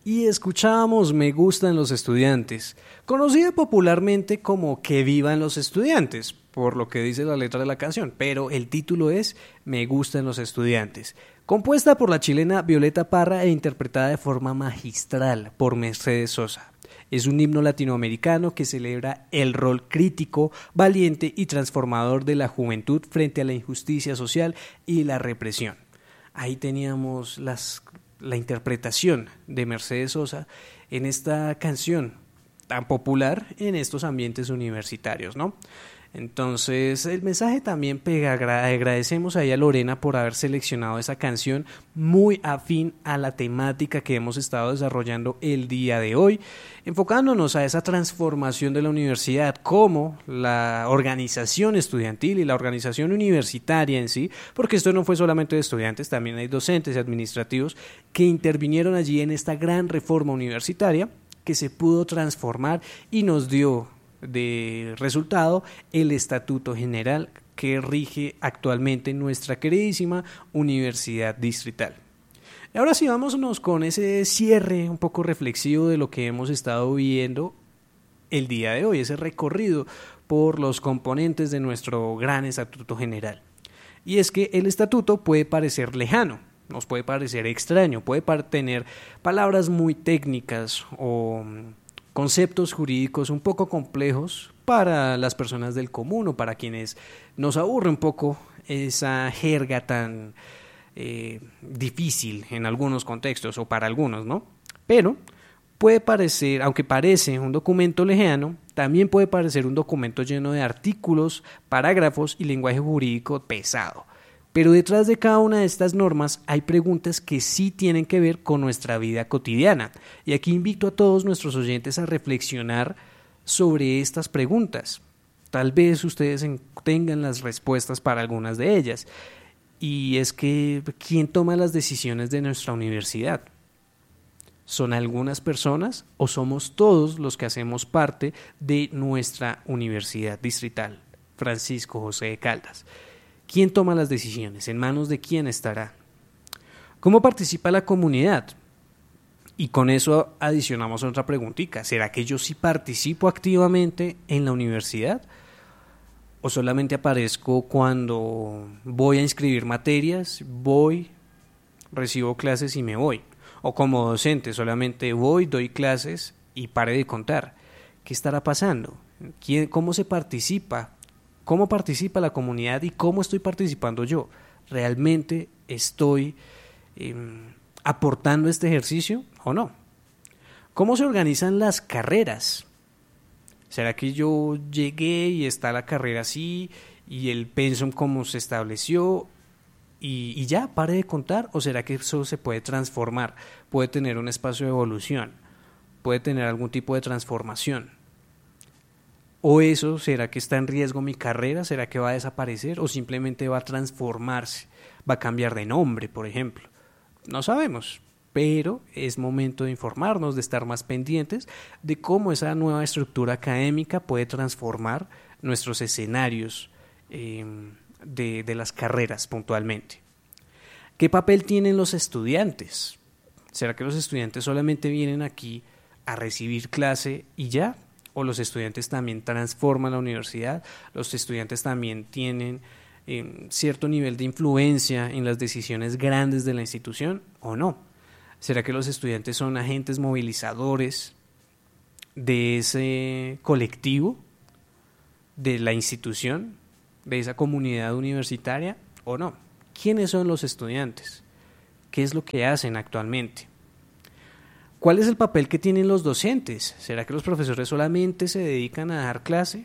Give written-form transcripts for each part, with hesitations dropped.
y escuchábamos Me gustan los estudiantes, conocida popularmente como Que vivan los estudiantes, por lo que dice la letra de la canción, pero el título es Me gustan los estudiantes, compuesta por la chilena Violeta Parra e interpretada de forma magistral por Mercedes Sosa. Es un himno latinoamericano que celebra el rol crítico, valiente y transformador de la juventud frente a la injusticia social y la represión. Ahí teníamos la interpretación de Mercedes Sosa en esta canción tan popular en estos ambientes universitarios, ¿no? Entonces el mensaje también pega. Agradecemos ahí a Lorena por haber seleccionado esa canción muy afín a la temática que hemos estado desarrollando el día de hoy, enfocándonos a esa transformación de la universidad, como la organización estudiantil y la organización universitaria en sí, porque esto no fue solamente de estudiantes, también hay docentes y administrativos que intervinieron allí en esta gran reforma universitaria que se pudo transformar y nos dio de resultado el Estatuto General que rige actualmente nuestra queridísima Universidad Distrital. Ahora sí, vámonos con ese cierre un poco reflexivo de lo que hemos estado viendo el día de hoy, ese recorrido por los componentes de nuestro gran Estatuto General. Y es que el estatuto puede parecer lejano, nos puede parecer extraño, puede tener palabras muy técnicas o conceptos jurídicos un poco complejos para las personas del común o para quienes nos aburre un poco esa jerga tan difícil en algunos contextos o para algunos, ¿no? Pero puede parecer, aunque parece un documento lejano, también puede parecer un documento lleno de artículos, parágrafos y lenguaje jurídico pesado. Pero detrás de cada una de estas normas hay preguntas que sí tienen que ver con nuestra vida cotidiana. Y aquí invito a todos nuestros oyentes a reflexionar sobre estas preguntas. Tal vez ustedes tengan las respuestas para algunas de ellas. Y es que, ¿quién toma las decisiones de nuestra universidad? ¿Son algunas personas o somos todos los que hacemos parte de nuestra Universidad Distrital Francisco José de Caldas? ¿Quién toma las decisiones? ¿En manos de quién estará? ¿Cómo participa la comunidad? Y con eso adicionamos otra preguntita. ¿Será que yo sí participo activamente en la universidad? ¿O solamente aparezco cuando voy a inscribir materias, voy, recibo clases y me voy? ¿O como docente solamente voy, doy clases y pare de contar? ¿Qué estará pasando? ¿Cómo se participa? ¿Cómo participa la comunidad y cómo estoy participando yo? ¿Realmente estoy aportando este ejercicio o no? ¿Cómo se organizan las carreras? ¿Será que yo llegué y está la carrera así y el pensum como se estableció y ya, pare de contar? ¿O será que eso se puede transformar? ¿Puede tener un espacio de evolución? ¿Puede tener algún tipo de transformación? ¿O eso será que está en riesgo mi carrera? ¿Será que va a desaparecer o simplemente va a transformarse? ¿Va a cambiar de nombre, por ejemplo? No sabemos, pero es momento de informarnos, de estar más pendientes de cómo esa nueva estructura académica puede transformar nuestros escenarios de las carreras puntualmente. ¿Qué papel tienen los estudiantes? ¿Será que los estudiantes solamente vienen aquí a recibir clase y ya? ¿O los estudiantes también transforman la universidad? ¿Los estudiantes también tienen cierto nivel de influencia en las decisiones grandes de la institución o no? ¿Será que los estudiantes son agentes movilizadores de ese colectivo, de la institución, de esa comunidad universitaria o no? ¿Quiénes son los estudiantes? ¿Qué es lo que hacen actualmente? ¿Cuál es el papel que tienen los docentes? ¿Será que los profesores solamente se dedican a dar clase?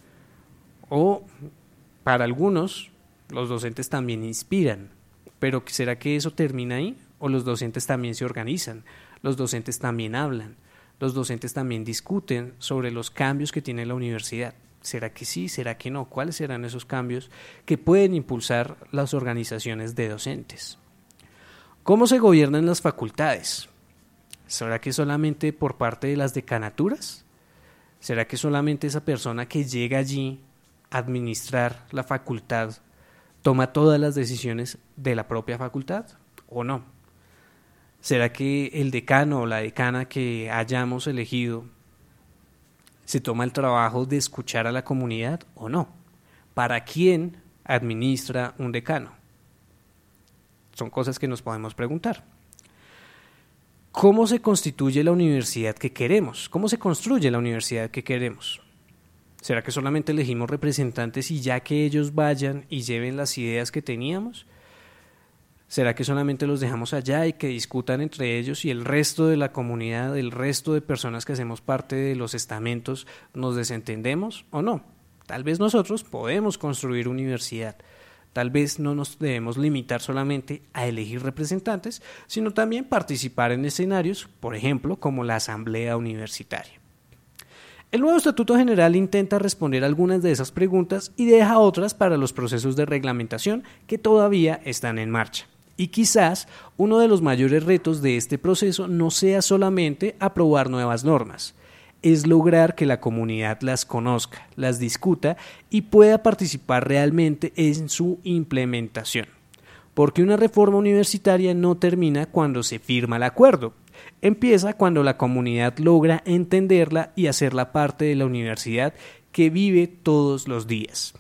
O para algunos, los docentes también inspiran. ¿Pero será que eso termina ahí? ¿O los docentes también se organizan? ¿Los docentes también hablan? ¿Los docentes también discuten sobre los cambios que tiene la universidad? ¿Será que sí? ¿Será que no? ¿Cuáles serán esos cambios que pueden impulsar las organizaciones de docentes? ¿Cómo se gobiernan las facultades? ¿Será que solamente por parte de las decanaturas? ¿Será que solamente esa persona que llega allí a administrar la facultad toma todas las decisiones de la propia facultad o no? ¿Será que el decano o la decana que hayamos elegido se toma el trabajo de escuchar a la comunidad o no? ¿Para quién administra un decano? Son cosas que nos podemos preguntar. ¿Cómo se constituye la universidad que queremos? ¿Cómo se construye la universidad que queremos? ¿Será que solamente elegimos representantes y ya que ellos vayan y lleven las ideas que teníamos? ¿Será que solamente los dejamos allá y que discutan entre ellos y el resto de la comunidad, el resto de personas que hacemos parte de los estamentos nos desentendemos o no? Tal vez nosotros podemos construir universidad. Tal vez no nos debemos limitar solamente a elegir representantes, sino también participar en escenarios, por ejemplo, como la asamblea universitaria. El nuevo Estatuto General intenta responder algunas de esas preguntas y deja otras para los procesos de reglamentación que todavía están en marcha. Y quizás uno de los mayores retos de este proceso no sea solamente aprobar nuevas normas, es lograr que la comunidad las conozca, las discuta y pueda participar realmente en su implementación. Porque una reforma universitaria no termina cuando se firma el acuerdo, empieza cuando la comunidad logra entenderla y hacerla parte de la universidad que vive todos los días.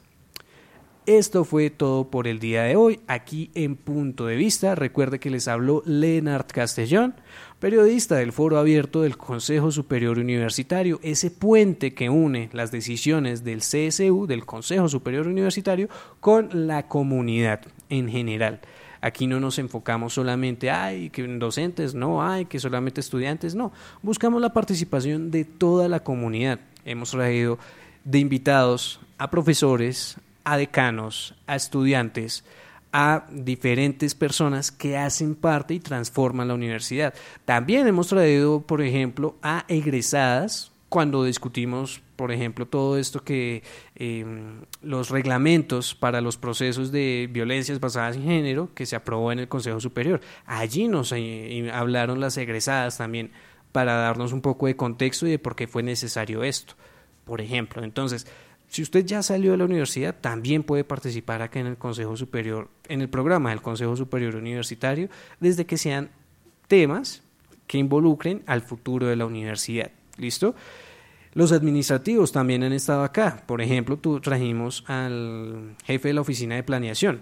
Esto fue todo por el día de hoy, aquí en Punto de Vista. Recuerde que les habló Leonard Castellón, periodista del Foro Abierto del Consejo Superior Universitario, ese puente que une las decisiones del CSU, del Consejo Superior Universitario, con la comunidad en general. Aquí no nos enfocamos solamente, que docentes, no, que solamente estudiantes, no. Buscamos la participación de toda la comunidad. Hemos traído de invitados a profesores, a decanos, a estudiantes, a diferentes personas que hacen parte y transforman la universidad. También hemos traído, por ejemplo, a egresadas cuando discutimos, por ejemplo, todo esto que los reglamentos para los procesos de violencias basadas en género que se aprobó en el Consejo Superior. Allí nos hablaron las egresadas también para darnos un poco de contexto y de por qué fue necesario esto, por ejemplo. Entonces, si usted ya salió de la universidad, también puede participar acá en el Consejo Superior, en el programa del Consejo Superior Universitario, desde que sean temas que involucren al futuro de la universidad. ¿Listo? Los administrativos también han estado acá. Por ejemplo, trajimos al jefe de la oficina de planeación,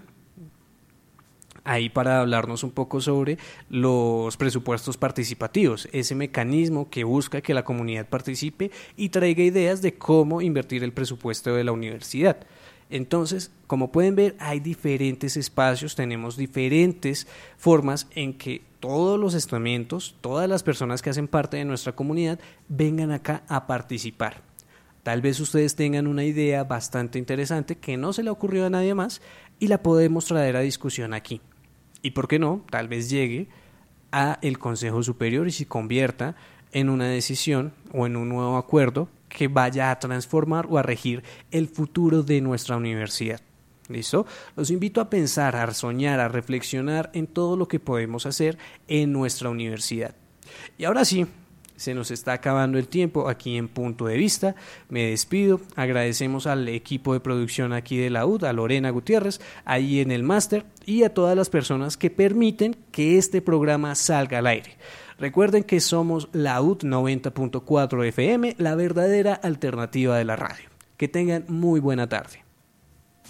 ahí para hablarnos un poco sobre los presupuestos participativos, ese mecanismo que busca que la comunidad participe y traiga ideas de cómo invertir el presupuesto de la universidad. Entonces, como pueden ver, hay diferentes espacios, tenemos diferentes formas en que todos los estamentos, todas las personas que hacen parte de nuestra comunidad vengan acá a participar. Tal vez ustedes tengan una idea bastante interesante que no se le ocurrió a nadie más y la podemos traer a discusión aquí. Y por qué no, tal vez llegue a el Consejo Superior y se convierta en una decisión o en un nuevo acuerdo que vaya a transformar o a regir el futuro de nuestra universidad. ¿Listo? Los invito a pensar, a soñar, a reflexionar en todo lo que podemos hacer en nuestra universidad. Y ahora sí, se nos está acabando el tiempo aquí en Punto de Vista. Me despido. Agradecemos al equipo de producción aquí de la UD, a Lorena Gutiérrez, ahí en el máster, y a todas las personas que permiten que este programa salga al aire. Recuerden que somos la UD 90.4 FM, la verdadera alternativa de la radio. Que tengan muy buena tarde.